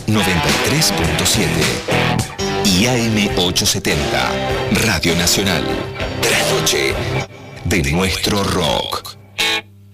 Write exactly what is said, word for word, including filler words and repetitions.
noventa y tres punto siete y A M ochocientos setenta, Radio Nacional. Trasnoche de nuestro rock.